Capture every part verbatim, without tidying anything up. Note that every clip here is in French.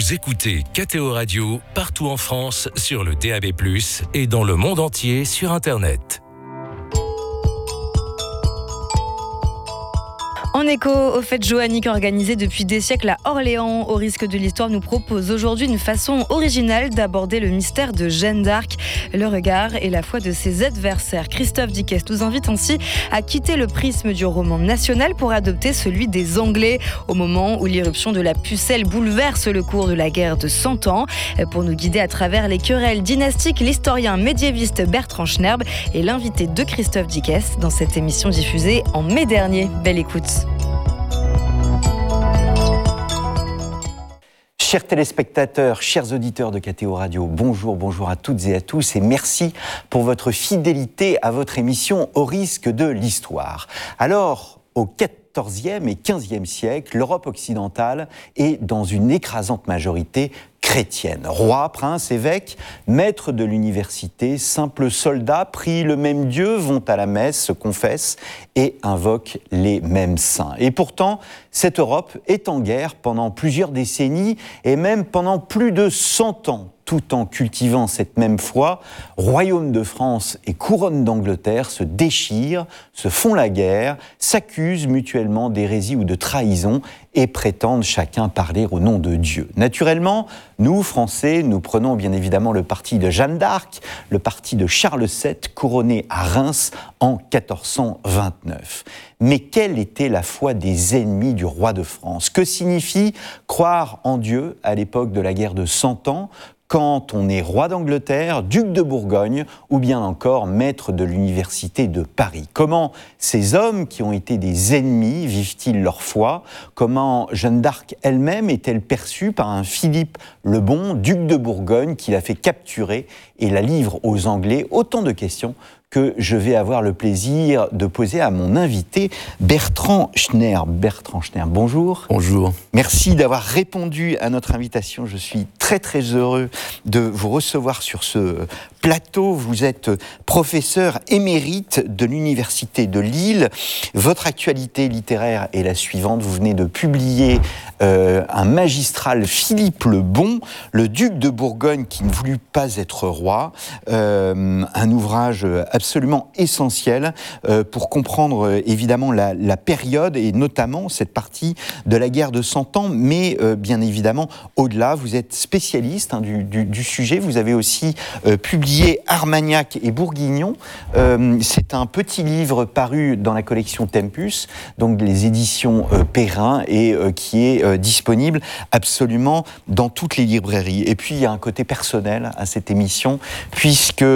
Vous écoutez K T O Radio partout en France sur le D A B plus, et dans le monde entier sur Internet. En écho aux fêtes joanniques organisées depuis des siècles à Orléans, Au risque de l'histoire nous propose aujourd'hui une façon originale d'aborder le mystère de Jeanne d'Arc, le regard et la foi de ses adversaires. Christophe Dickès nous invite ainsi à quitter le prisme du roman national pour adopter celui des Anglais, au moment où l'irruption de la pucelle bouleverse le cours de la guerre de Cent Ans. Pour nous guider à travers les querelles dynastiques, l'historien médiéviste Bertrand Schnerb est l'invité de Christophe Dickès dans cette émission diffusée en mai dernier. Belle écoute. Chers téléspectateurs, chers auditeurs de K T O Radio, bonjour, bonjour à toutes et à tous et merci pour votre fidélité à votre émission Au risque de l'histoire. Alors, au quatorzième et quinzième siècle, l'Europe occidentale est dans une écrasante majorité chrétienne. Rois, princes, évêques, maîtres de l'université, simples soldats prient le même Dieu, vont à la messe, se confessent et invoquent les mêmes saints. Et pourtant, cette Europe est en guerre pendant plusieurs décennies et même pendant plus de cent ans. Tout en cultivant cette même foi, royaume de France et couronne d'Angleterre se déchirent, se font la guerre, s'accusent mutuellement d'hérésie ou de trahison et prétendent chacun parler au nom de Dieu. Naturellement, nous, Français, nous prenons bien évidemment le parti de Jeanne d'Arc, le parti de Charles sept, couronné à Reims en quatorze cent vingt-neuf. Mais quelle était la foi des ennemis du roi de France ? Que signifie croire en Dieu à l'époque de la guerre de Cent Ans ? Quand on est roi d'Angleterre, duc de Bourgogne ou bien encore maître de l'université de Paris. Comment ces hommes qui ont été des ennemis vivent-ils leur foi ? Comment Jeanne d'Arc elle-même est-elle perçue par un Philippe le Bon, duc de Bourgogne, qui l'a fait capturer et la livre aux Anglais ? Autant de questions que je vais avoir le plaisir de poser à mon invité Bertrand Schnerb. Bertrand Schnerb, bonjour. Bonjour. Merci d'avoir répondu à notre invitation. Je suis très très heureux de vous recevoir sur ce plateau. Vous êtes professeur émérite de l'Université de Lille. Votre actualité littéraire est la suivante. Vous venez de publier euh, un magistral Philippe le Bon, le duc de Bourgogne qui ne voulut pas être roi. Euh, un ouvrage absolument essentiel euh, pour comprendre euh, évidemment la, la période et notamment cette partie de la guerre de Cent Ans, mais euh, bien évidemment au-delà. Vous êtes spécialiste hein, du, du, du sujet. Vous avez aussi euh, publié Armagnac et Bourguignon. Euh, c'est un petit livre paru dans la collection Tempus, donc les éditions euh, Perrin, et euh, qui est euh, disponible absolument dans toutes les librairies. Et puis il y a un côté personnel à cette émission, puisque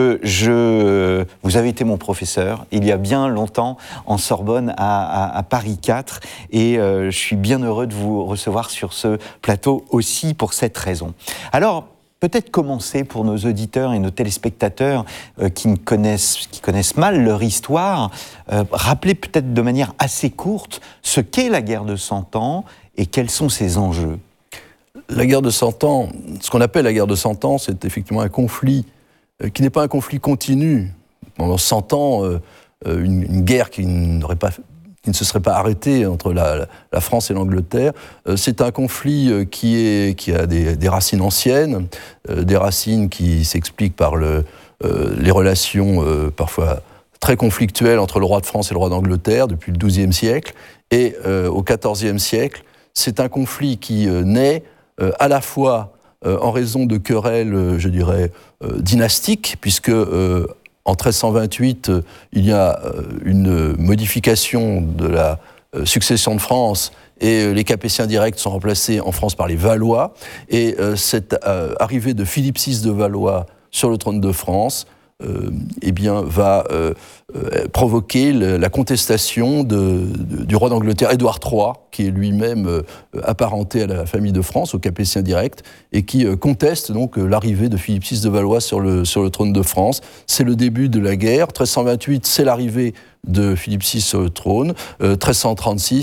je, vous avez été mon professeur il y a bien longtemps en Sorbonne à, à, à Paris quatre, et euh, je suis bien heureux de vous recevoir sur ce plateau aussi pour cette raison. Alors, peut-être commencer pour nos auditeurs et nos téléspectateurs euh, qui, ne connaissent, qui connaissent mal leur histoire, euh, rappeler peut-être de manière assez courte ce qu'est la guerre de Cent Ans et quels sont ses enjeux. La guerre de Cent Ans, ce qu'on appelle la guerre de Cent Ans, c'est effectivement un conflit euh, qui n'est pas un conflit continu. Pendant cent ans, euh, une, une guerre qui n'aurait pas... qui ne se serait pas arrêté entre la, la France et l'Angleterre. Euh, c'est un conflit euh, qui, est, qui a des, des racines anciennes, euh, des racines qui s'expliquent par le, euh, les relations euh, parfois très conflictuelles entre le roi de France et le roi d'Angleterre depuis le douzième siècle. Et euh, au quatorzième siècle, c'est un conflit qui euh, naît euh, à la fois euh, en raison de querelles, euh, je dirais, euh, dynastiques, puisque... Euh, En treize cent vingt-huit, il y a une modification de la succession de France et les Capétiens directs sont remplacés en France par les Valois. Et cette arrivée de Philippe six de Valois sur le trône de France euh, eh bien, va euh, euh, provoquer le, la contestation de, de, du roi d'Angleterre, Édouard trois, qui est lui-même euh, apparenté à la famille de France, aux Capétiens directs, et qui euh, conteste donc euh, l'arrivée de Philippe six de Valois sur le, sur le trône de France. C'est le début de la guerre. treize cent vingt-huit, c'est l'arrivée de Philippe six sur le trône. Euh, treize cent trente-six,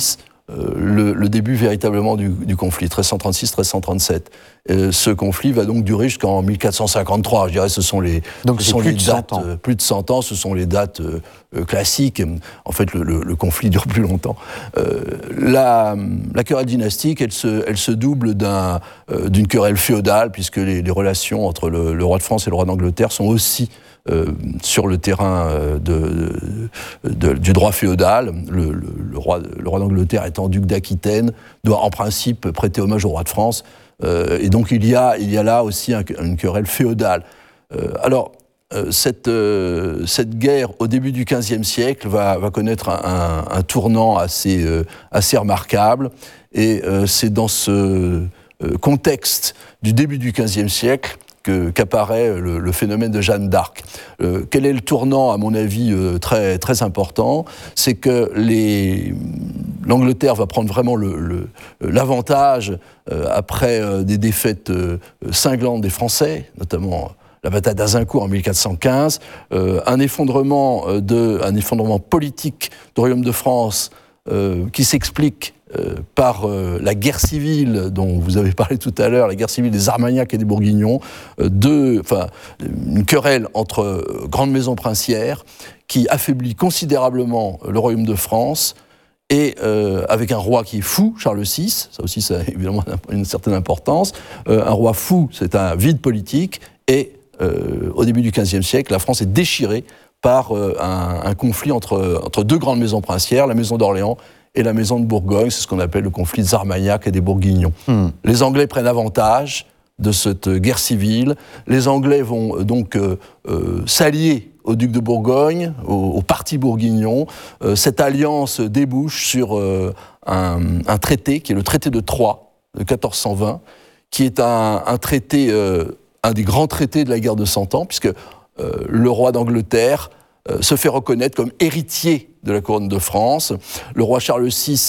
euh, le, le début véritablement du, du conflit, treize cent trente-six treize cent trente-sept. Euh, ce conflit va donc durer jusqu'en mille quatre cent cinquante-trois. Je dirais, ce sont les, donc ce sont plus les de dates, cent ans. Euh, plus de cent ans. Ce sont les dates euh, euh, classiques. En fait, le, le, le conflit dure plus longtemps. Euh, la, la querelle dynastique, elle se, elle se double d'un, euh, d'une querelle féodale, puisque les, les relations entre le, le roi de France et le roi d'Angleterre sont aussi Euh, sur le terrain euh, de, de, de, du droit féodal. Le, le, le roi, le roi d'Angleterre étant duc d'Aquitaine doit en principe prêter hommage au roi de France. Euh, et donc il y a, il y a là aussi un, une querelle féodale. Euh, alors, euh, cette, euh, cette guerre au début du quinzième siècle va, va connaître un, un, un tournant assez, euh, assez remarquable. Et euh, c'est dans ce euh, contexte du début du quinzième siècle Que, qu'apparaît le, le phénomène de Jeanne d'Arc. Euh, quel est le tournant, à mon avis, euh, très, très important ? C'est que les, l'Angleterre va prendre vraiment le, le, l'avantage, euh, après euh, des défaites euh, cinglantes des Français, notamment la bataille d'Azincourt en mille quatre cent quinze, euh, un, effondrement de, un effondrement politique du Royaume de France euh, qui s'explique Euh, par euh, la guerre civile dont vous avez parlé tout à l'heure, la guerre civile des Armagnacs et des Bourguignons, euh, deux, enfin, une querelle entre euh, grandes maisons princières qui affaiblit considérablement le Royaume de France, et euh, avec un roi qui est fou, Charles six, ça aussi ça a évidemment une certaine importance, euh, un roi fou, c'est un vide politique, et euh, au début du quinzième siècle, la France est déchirée par euh, un, un conflit entre, entre deux grandes maisons princières, la maison d'Orléans et la maison de Bourgogne, c'est ce qu'on appelle le conflit des Armagnacs et des Bourguignons. Mmh. Les Anglais prennent avantage de cette guerre civile. Les Anglais vont donc euh, euh, s'allier au duc de Bourgogne, au, au parti bourguignon. Euh, cette alliance débouche sur euh, un, un traité, qui est le traité de Troyes, de quatorze cent vingt, qui est un, un traité, euh, un des grands traités de la guerre de Cent Ans, puisque euh, le roi d'Angleterre euh, se fait reconnaître comme héritier de la couronne de France. Le roi Charles six,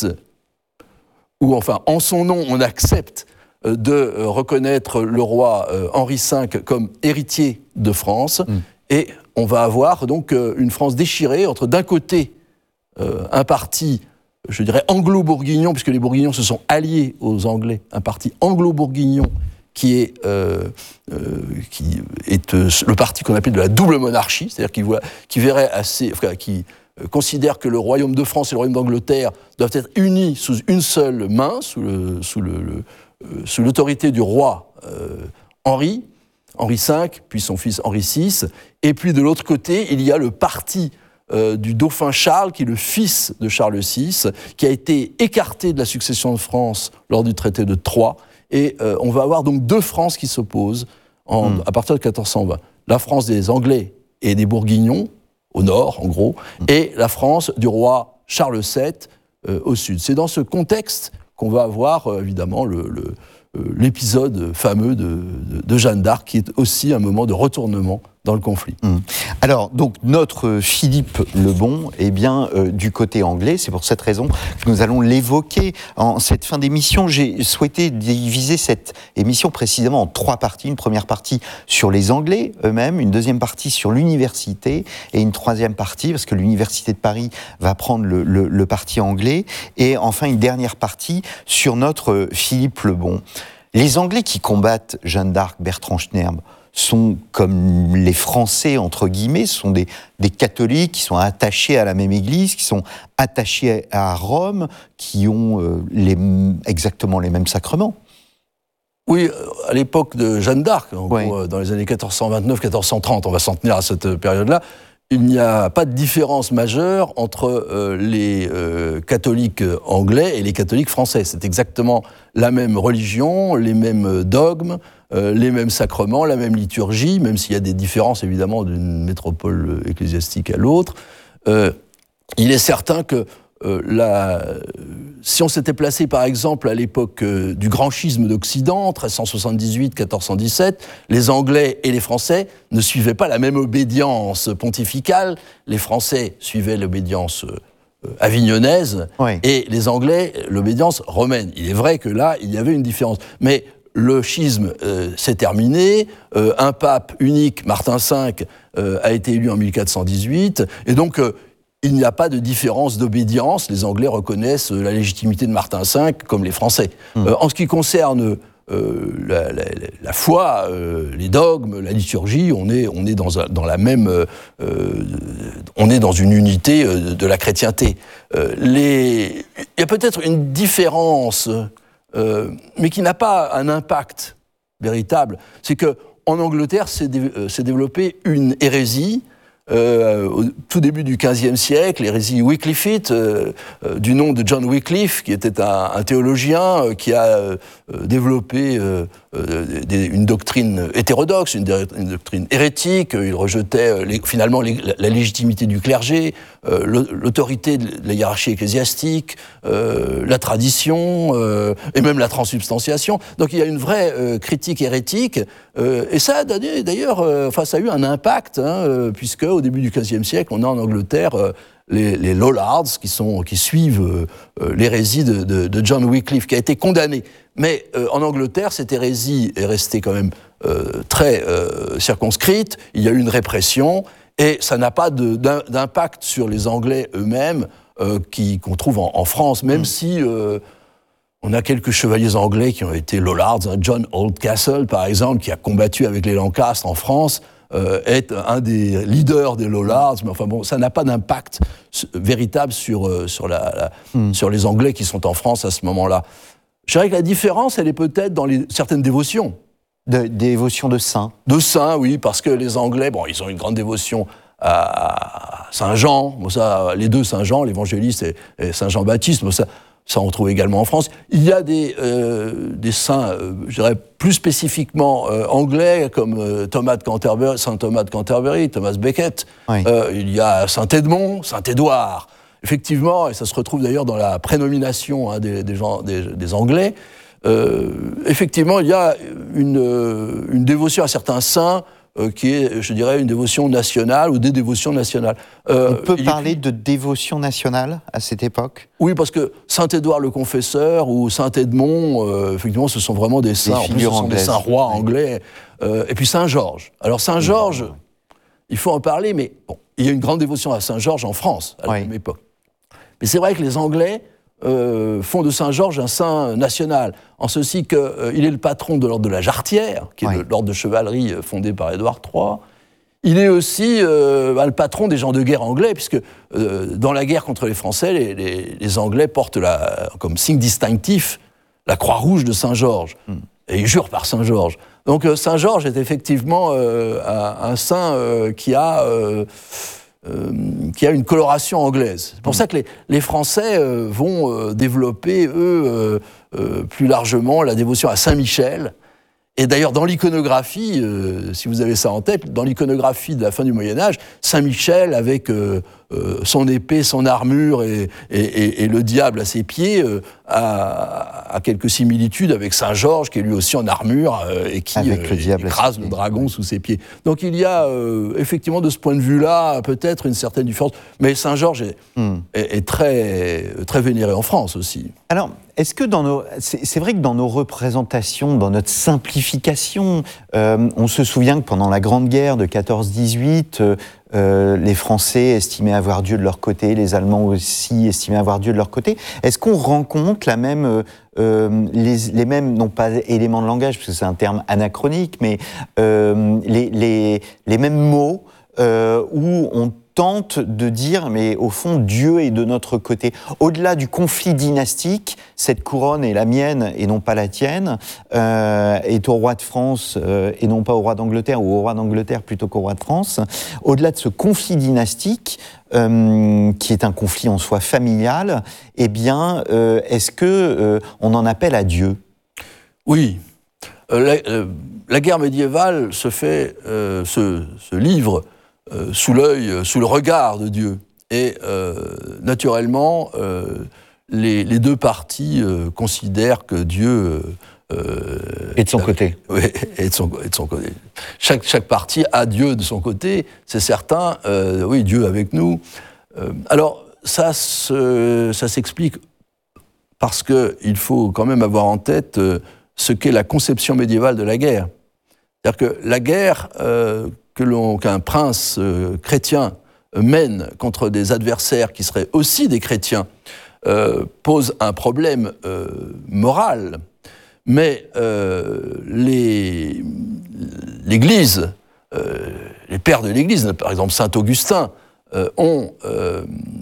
ou enfin, en son nom, on accepte de reconnaître le roi Henri cinq comme héritier de France. Mmh. Et on va avoir donc une France déchirée entre, d'un côté, euh, un parti, je dirais, anglo-bourguignon, puisque les Bourguignons se sont alliés aux Anglais, un parti anglo-bourguignon qui est, euh, euh, qui est euh, le parti qu'on appelle de la double monarchie, c'est-à-dire qui, voit, qui verrait assez... Enfin, qui, considère que le royaume de France et le royaume d'Angleterre doivent être unis sous une seule main, sous, le, sous, le, le, euh, sous l'autorité du roi euh, Henri, Henri cinq, puis son fils Henri six. Et puis de l'autre côté, il y a le parti euh, du dauphin Charles, qui est le fils de Charles six, qui a été écarté de la succession de France lors du traité de Troyes. Et euh, on va avoir donc deux Frances qui s'opposent en, mmh. à partir de quatorze cent vingt. La France des Anglais et des Bourguignons, au nord, en gros, et la France du roi Charles sept euh, au sud. C'est dans ce contexte qu'on va avoir, euh, évidemment, le, le, euh, l'épisode fameux de, de, de Jeanne d'Arc, qui est aussi un moment de retournement dans le conflit. Mmh. Alors, donc, notre Philippe le Bon est bien euh, du côté anglais. C'est pour cette raison que nous allons l'évoquer en cette fin d'émission. J'ai souhaité diviser cette émission précisément en trois parties. Une première partie sur les Anglais eux-mêmes, une deuxième partie sur l'université et une troisième partie, parce que l'université de Paris va prendre le, le, le parti anglais, et enfin une dernière partie sur notre Philippe le Bon. Les Anglais qui combattent Jeanne d'Arc, Bertrand Schnerb, sont comme les Français, entre guillemets, sont des, des catholiques qui sont attachés à la même église, qui sont attachés à Rome, qui ont euh, les, exactement les mêmes sacrements. Oui, à l'époque de Jeanne d'Arc, en oui. gros, dans les années quatorze cent vingt-neuf quatorze cent trente, on va s'en tenir à cette période-là, il n'y a pas de différence majeure entre euh, les euh, catholiques anglais et les catholiques français. C'est exactement la même religion, les mêmes dogmes, euh, les mêmes sacrements, la même liturgie, même s'il y a des différences évidemment d'une métropole ecclésiastique à l'autre. Euh, il est certain que euh, la, si on s'était placé par exemple à l'époque euh, du grand schisme d'Occident, treize cent soixante-dix-huit quatorze cent dix-sept, les Anglais et les Français ne suivaient pas la même obédience pontificale. Les Français suivaient l'obédience euh, avignonnaise, oui. Et les Anglais l'obédience romaine. Il est vrai que là, il y avait une différence. Mais le schisme euh, s'est terminé, euh, un pape unique, Martin cinq, euh, a été élu en mille quatre cent dix-huit, et donc euh, il n'y a pas de différence d'obédience. Les Anglais reconnaissent la légitimité de Martin cinq comme les Français. Mmh. Euh, en ce qui concerne euh, la, la, la foi, euh, les dogmes, la liturgie, on est, on est dans, un, dans la même, euh, on est dans une unité euh, de la chrétienté. Euh, les, il y a peut-être une différence, euh, mais qui n'a pas un impact véritable. C'est que en Angleterre, s'est, dé, euh, s'est développée une hérésie. Euh, au tout début du quinzième siècle, l'hérésie Wycliffite, euh, euh, du nom de John Wycliffe, qui était un, un théologien euh, qui a euh, développé euh, euh, des, une doctrine hétérodoxe, une, une doctrine hérétique. Il rejetait les, finalement les, la, la légitimité du clergé, euh, l'autorité de la hiérarchie ecclésiastique, euh, la tradition euh, et même la transsubstantiation. Donc il y a une vraie euh, critique hérétique, euh, et ça a donné d'ailleurs, euh, enfin ça a eu un impact, hein, euh, puisque au début du quinzième siècle, on a en Angleterre euh, les, les Lollards qui, sont, qui suivent euh, l'hérésie de, de, de John Wycliffe, qui a été condamné. Mais euh, en Angleterre, cette hérésie est restée quand même euh, très euh, circonscrite. Il y a eu une répression et ça n'a pas de, d'un, d'impact sur les Anglais eux-mêmes euh, qui, qu'on trouve en, en France, même mmh. si euh, on a quelques chevaliers anglais qui ont été Lollards. Hein, John Oldcastle, par exemple, qui a combattu avec les Lancastres en France, Euh, est un des leaders des Lollards, mais enfin bon, ça n'a pas d'impact véritable sur, euh, sur, la, la, mm. sur les Anglais qui sont en France à ce moment-là. Je dirais que la différence, elle est peut-être dans les, certaines dévotions. De, des dévotions de saints. De saints, oui, parce que les Anglais, bon, ils ont une grande dévotion à Saint-Jean, bon, ça, les deux Saint-Jean, l'évangéliste et, et Saint-Jean-Baptiste, bon, ça, ça on trouve également en France. Il y a des, euh, des saints, euh, je dirais plus spécifiquement euh, anglais, comme euh, Thomas de Canterbury, Saint Thomas de Canterbury, Thomas Becket. Oui. Euh, il y a Saint Edmond, Saint Édouard. Effectivement, et ça se retrouve d'ailleurs dans la prénomination hein, des, des, gens, des, des Anglais, euh, effectivement, il y a une, une dévotion à certains saints Euh, qui est, je dirais, une dévotion nationale ou des dévotions nationales. Euh, On peut parler il... de dévotion nationale à cette époque ? Oui, parce que Saint-Édouard le Confesseur ou Saint-Edmond, euh, effectivement, ce sont vraiment des saints, en plus, ce sont anglaises. Des saints rois oui. anglais. Euh, et puis Saint-Georges. Alors Saint-Georges, oui. il faut en parler, mais bon, il y a une grande dévotion à Saint-Georges en France, à la oui. même époque. Mais c'est vrai que les Anglais Euh, font de Saint-Georges un saint national, en ceci qu'il euh, est le patron de l'ordre de la Jarretière, qui est oui. l'ordre de chevalerie fondé par Édouard trois. Il est aussi euh, bah, le patron des gens de guerre anglais, puisque euh, dans la guerre contre les Français, les, les, les Anglais portent la, comme signe distinctif la croix rouge de Saint-Georges, mm. et ils jurent par Saint-Georges. Donc euh, Saint-Georges est effectivement euh, un, un saint euh, qui a... Euh, Euh, qui a une coloration anglaise. C'est pour mmh. ça que les, les Français euh, vont euh, développer, eux, euh, euh, plus largement la dévotion à Saint-Michel. Et d'ailleurs, dans l'iconographie, euh, si vous avez ça en tête, dans l'iconographie de la fin du Moyen-Âge, Saint-Michel, avec euh, euh, son épée, son armure et, et, et, et le diable à ses pieds, euh, a, a quelques similitudes avec Saint-Georges, qui est lui aussi en armure euh, et qui euh, le écrase le dragon sous ses pieds. Donc il y a euh, effectivement, de ce point de vue-là, peut-être une certaine différence. Mais Saint-Georges est, mm. est, est très, très vénéré en France aussi. Alors, est-ce que dans nos... C'est, c'est vrai que dans nos représentations, dans notre simplification, euh, on se souvient que pendant la Grande Guerre de quatorze dix-huit, euh, euh, les Français estimaient avoir Dieu de leur côté, les Allemands aussi estimaient avoir Dieu de leur côté. Est-ce qu'on rencontre la même, euh, euh, les, les mêmes, non pas éléments de langage, parce que c'est un terme anachronique, mais euh, les, les, les mêmes mots euh, où on tente de dire, mais au fond, Dieu est de notre côté. Au-delà du conflit dynastique, cette couronne est la mienne et non pas la tienne, euh, est au roi de France euh, et non pas au roi d'Angleterre, ou au roi d'Angleterre plutôt qu'au roi de France. Au-delà de ce conflit dynastique, euh, qui est un conflit en soi familial, eh bien, euh, est-ce que euh, on en appelle à Dieu ? Oui. Euh, la, euh, la guerre médiévale se fait, euh, se, se livre Euh, sous l'œil, euh, sous le regard de Dieu. Et euh, naturellement, euh, les, les deux parties euh, considèrent que Dieu euh, est de son euh, côté. Oui, est de son, est de son côté. Chaque, chaque partie a Dieu de son côté, c'est certain. Euh, oui, Dieu avec nous. Euh, alors, ça, se, ça s'explique parce qu'il faut quand même avoir en tête euh, ce qu'est la conception médiévale de la guerre. C'est-à-dire que la guerre... Euh, que l'on, qu'un prince euh, chrétien mène contre des adversaires qui seraient aussi des chrétiens euh, pose un problème euh, moral. Mais euh, les, l'Église, euh, les pères de l'Église, par exemple Saint Augustin, euh, ont, euh,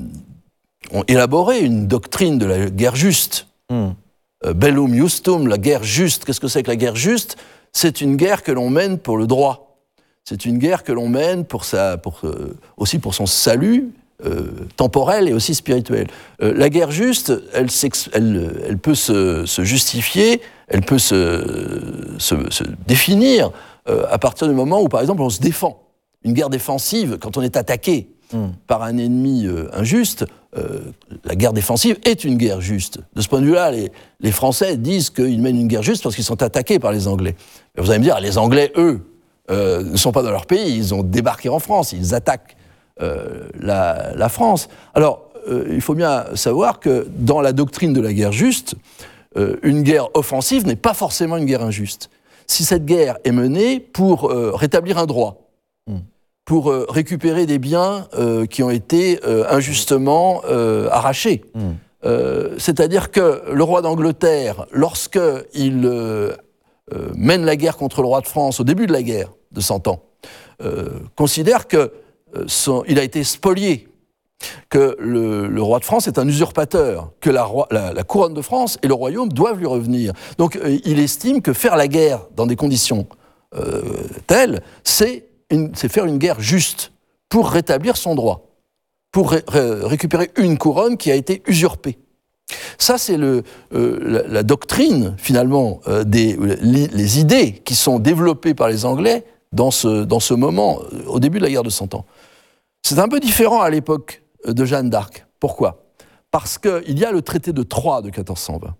ont élaboré une doctrine de la guerre juste. Mm. Euh, Bellum justum, la guerre juste. Qu'est-ce que c'est que la guerre juste ? C'est une guerre que l'on mène pour le droit. C'est une guerre que l'on mène pour sa, pour, euh, aussi pour son salut euh, temporel et aussi spirituel. Euh, la guerre juste, elle, elle, elle peut se, se justifier, elle peut se, se, se définir euh, à partir du moment où, par exemple, on se défend. Une guerre défensive, quand on est attaqué mmh. par un ennemi euh, injuste, euh, la guerre défensive est une guerre juste. De ce point de vue-là, les, les Français disent qu'ils mènent une guerre juste parce qu'ils sont attaqués par les Anglais. Mais vous allez me dire, les Anglais, eux, euh, ne sont pas dans leur pays, ils ont débarqué en France, ils attaquent euh, la, la France. Alors, euh, il faut bien savoir que dans la doctrine de la guerre juste, euh, une guerre offensive n'est pas forcément une guerre injuste. Si cette guerre est menée pour euh, rétablir un droit, mmh. pour euh, récupérer des biens euh, qui ont été euh, injustement euh, arrachés. Mmh. Euh, c'est-à-dire que le roi d'Angleterre, lorsqu'il euh, euh, mène la guerre contre le roi de France, au début de la guerre de Cent Ans, euh, considère qu'il euh, a été spolié, que le, le roi de France est un usurpateur, que la, roi, la, la couronne de France et le royaume doivent lui revenir. Donc euh, il estime que faire la guerre dans des conditions euh, telles, c'est Une, c'est faire une guerre juste pour rétablir son droit, pour ré, ré, récupérer une couronne qui a été usurpée. Ça, c'est le, euh, la, la doctrine, finalement, euh, des, les, les idées qui sont développées par les Anglais dans ce, dans ce moment, au début de la guerre de Cent Ans. C'est un peu différent à l'époque de Jeanne d'Arc. Pourquoi ? Parce qu'il y a le traité de Troyes de quatorze cent vingt.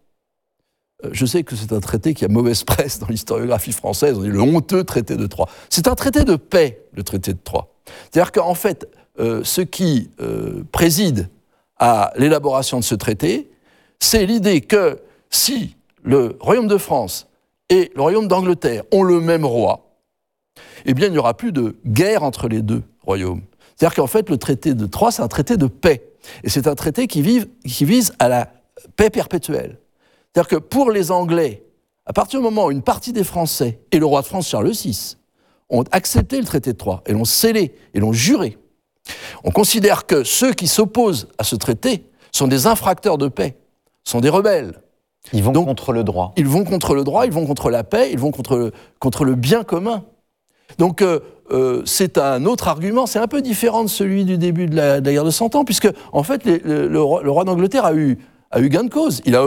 Je sais que c'est un traité qui a mauvaise presse dans l'historiographie française, on dit le honteux traité de Troyes. C'est un traité de paix, le traité de Troyes. C'est-à-dire qu'en fait, euh, ce qui euh, préside à l'élaboration de ce traité, c'est l'idée que si le royaume de France et le royaume d'Angleterre ont le même roi, eh bien il n'y aura plus de guerre entre les deux royaumes. C'est-à-dire qu'en fait, le traité de Troyes, c'est un traité de paix. Et c'est un traité qui, vive, qui vise à la paix perpétuelle. C'est-à-dire que pour les Anglais, à partir du moment où une partie des Français et le roi de France Charles six ont accepté le traité de Troyes et l'ont scellé et l'ont juré, on considère que ceux qui s'opposent à ce traité sont des infracteurs de paix, sont des rebelles. Ils vont Donc, contre le droit. Ils vont contre le droit, ils vont contre la paix, ils vont contre le, contre le bien commun. Donc euh, euh, c'est un autre argument, c'est un peu différent de celui du début de la, de la guerre de Cent Ans, puisque en fait les, le, le roi, le roi d'Angleterre a eu, a eu gain de cause. Il a